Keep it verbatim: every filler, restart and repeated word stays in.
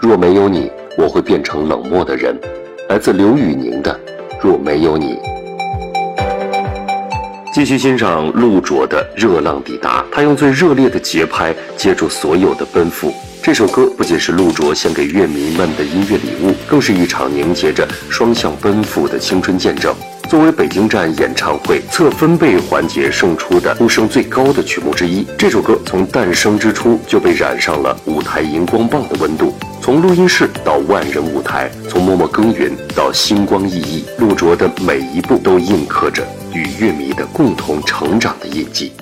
若没有你，我会变成冷漠的人。来自刘宇宁的《若没有你》。继续欣赏陆卓的《热浪抵达》，他用最热烈的节拍接住所有的奔赴。这首歌不仅是陆卓献给乐迷们的音乐礼物，更是一场凝结着双向奔赴的青春见证。作为北京站演唱会测分贝环节胜出的呼声最高的曲目之一，这首歌从诞生之初就被染上了舞台荧光棒的温度。从录音室到万人舞台，从默默耕耘到星光熠熠，陆卓的每一步都印刻着与乐迷的共同成长的印记。